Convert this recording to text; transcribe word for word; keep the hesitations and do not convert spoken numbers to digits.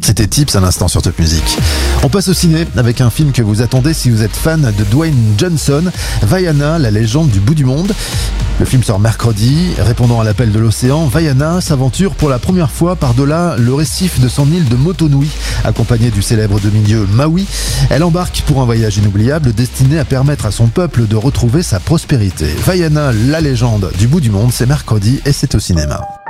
C'était Tips à l'instant sur Top Music. On passe au ciné avec un film que vous attendez si vous êtes fan de Dwayne Johnson, Vaiana, la légende du bout du monde. Le film sort mercredi. Répondant à l'appel de l'océan, Vaiana s'aventure pour la première fois par-delà le récif de son île de Motonui, accompagnée du célèbre demi-dieu Maui. Elle embarque pour un voyage inoubliable destiné à permettre à son peuple de retrouver sa prospérité. Vaiana, la légende du bout du monde, c'est mercredi et c'est au cinéma.